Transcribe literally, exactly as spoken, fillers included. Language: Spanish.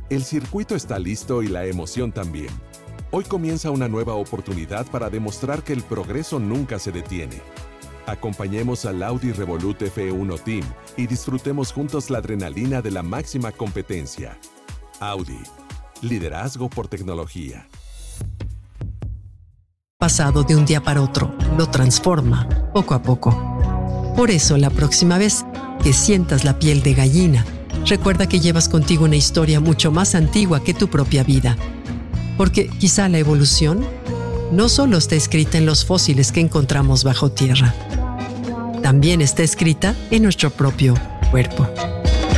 El circuito está listo y la emoción también. Hoy comienza una nueva oportunidad para demostrar que el progreso nunca se detiene. Acompañemos al Audi Revolut F uno Team y disfrutemos juntos la adrenalina de la máxima competencia. Audi. Liderazgo por tecnología. Pasado de un día para otro, lo transforma poco a poco. Por eso, la próxima vez que sientas la piel de gallina, recuerda que llevas contigo una historia mucho más antigua que tu propia vida. Porque quizá la evolución no solo está escrita en los fósiles que encontramos bajo tierra, también está escrita en nuestro propio cuerpo.